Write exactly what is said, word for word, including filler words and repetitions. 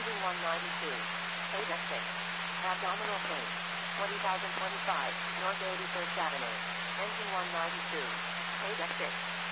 Engine one ninety-two. ADEX six. Abdominal pain. twenty thousand twenty-five, North eighty-first Avenue. Engine one ninety-two. ADEX six.